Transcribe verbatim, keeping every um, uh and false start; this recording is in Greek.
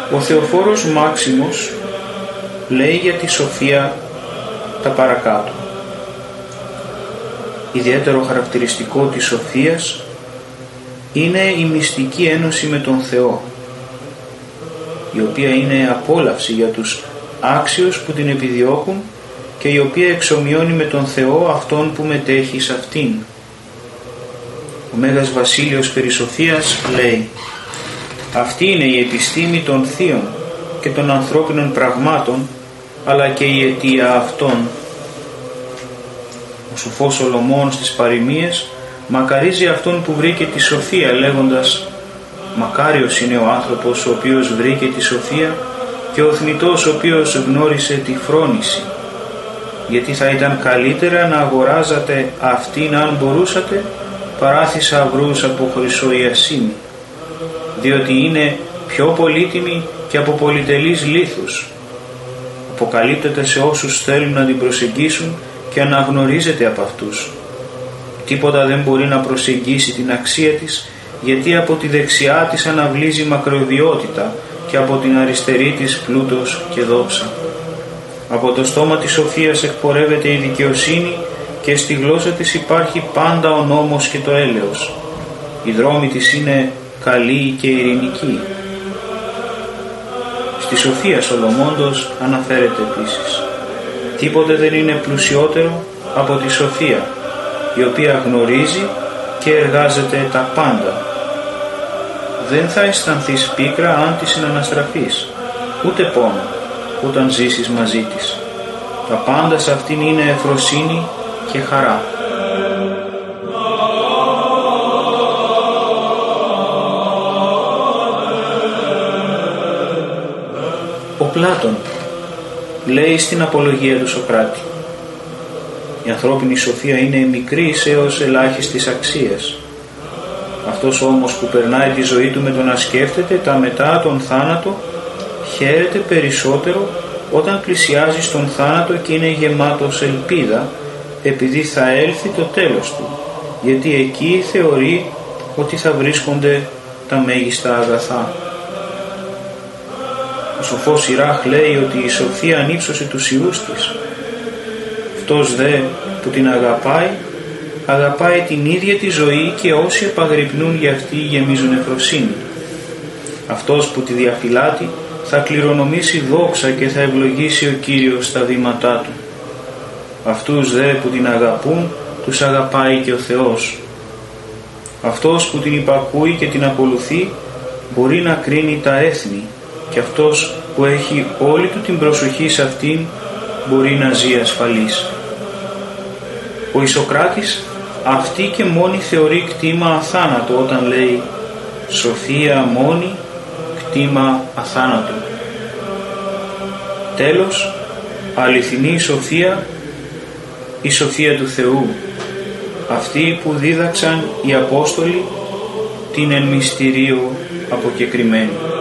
Ο Θεοφόρος Μάξιμος λέει για τη σοφία τα παρακάτω. Ιδιαίτερο χαρακτηριστικό της σοφίας είναι η μυστική ένωση με τον Θεό, η οποία είναι απόλαυση για τους άξιους που την επιδιώκουν και η οποία εξομοιώνει με τον Θεό αυτόν που μετέχει σε αυτήν. Ο Μέγας Βασίλειος περί σοφίας λέει: «Αυτή είναι η επιστήμη των θείων και των ανθρώπινων πραγμάτων, αλλά και η αιτία αυτών». Ο σοφός Σολομών στις παροιμίες μακαρίζει αυτόν που βρήκε τη σοφία, λέγοντας: «Μακάριος είναι ο άνθρωπος ο οποίος βρήκε τη σοφία και ο θνητός ο οποίος γνώρισε τη φρόνηση, γιατί θα ήταν καλύτερα να αγοράζατε αυτήν αν μπορούσατε, παρά θησαυρούς από χρυσό ιασίμι, διότι είναι πιο πολύτιμη και από πολυτελείς λίθους. Αποκαλύπτεται σε όσους θέλουν να την προσεγγίσουν και αναγνωρίζεται από αυτούς. Τίποτα δεν μπορεί να προσεγγίσει την αξία της, γιατί από τη δεξιά της αναβλύζει μακροβιότητα και από την αριστερή της πλούτος και δόξα. Από το στόμα της σοφίας εκπορεύεται η δικαιοσύνη και στη γλώσσα της υπάρχει πάντα ο νόμος και το έλεος. Οι δρόμοι της είναι καλοί και ειρηνικοί». Στη σοφία Σολομώντος αναφέρεται επίσης: «Τίποτε δεν είναι πλουσιότερο από τη σοφία, η οποία γνωρίζει και εργάζεται τα πάντα. Δεν θα αισθανθείς πίκρα αν τη συναναστραφείς, ούτε πόνο, όταν ζήσεις μαζί της. Τα πάντα σε αυτήν είναι ευφροσύνη και χαρά». Ο Πλάτων λέει στην απολογία του Σωκράτη: «Η ανθρώπινη σοφία είναι μικρής έως ελάχιστης αξίας. Αυτός όμως που περνάει τη ζωή του με το να σκέφτεται τα μετά τον θάνατο, χαίρεται περισσότερο όταν πλησιάζει στον θάνατο και είναι γεμάτος ελπίδα, επειδή θα έλθει το τέλος του, γιατί εκεί θεωρεί ότι θα βρίσκονται τα μέγιστα αγαθά». Ο σοφός Σιράχ λέει ότι η σοφία ανύψωσε τους ιούς της. Αυτός δε που την αγαπάει, αγαπάει την ίδια τη ζωή και όσοι επαγρυπνούν για αυτή γεμίζουν ευφροσύνη. Αυτός που τη διαφυλάτει θα κληρονομήσει δόξα και θα ευλογήσει ο Κύριος στα βήματά του. Αυτούς δε που την αγαπούν, τους αγαπάει και ο Θεός. Αυτός που την υπακούει και την ακολουθεί μπορεί να κρίνει τα έθνη, και αυτός που έχει όλη του την προσοχή σε αυτήν μπορεί να ζει ασφαλής. Ο Ισοκράτης αυτή και μόνη θεωρεί κτήμα αθάνατο όταν λέει «σοφία μόνη, κτήμα αθάνατο». Τέλος, αληθινή σοφία, η σοφία του Θεού, αυτή που δίδαξαν οι Απόστολοι, την εν μυστηρίου αποκεκριμένη.